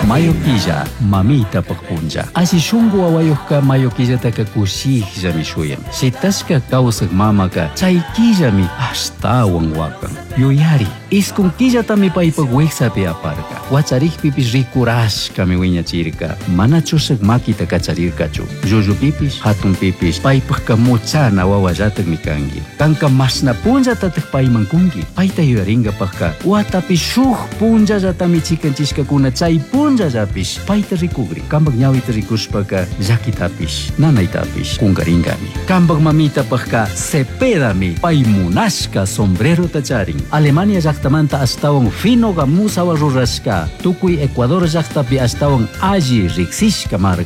Mayo killa mamita pakpunja. Asi shungu awayuhka mayo killataka kushikllami shuyan. Shitashka kawsaq mamaka chay killami ashtawan wakan. Yuyari, iskun killatami paypak wiksapi aparka. Wacharikpipish rikurashkami wiñachirka. Mana chusaq makita kacharirkachu. Llullupipish, hatunpipish paypakka muchana wawallatakmi kanki. Kanka masna punllatataq payman kunki. Payta yuyaringapakka watapi shuk punllatami chikanchishkakuna chay punllallapish payta rikugri. Kambak ñawita rikushpaka llakitapish, nanaytapish kungaringami. Kambak mamitapakka cepedami pay munashka sombrerota charin. Alemania llaqtamanta astawan finoga musawa rurashka. Tukuy Ecuador llaqtapi astawan alli riksishka marca.